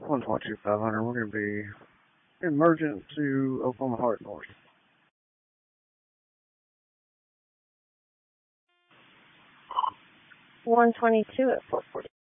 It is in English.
122 500, we're going to be emergent to Oklahoma Heart North. 122 at 440.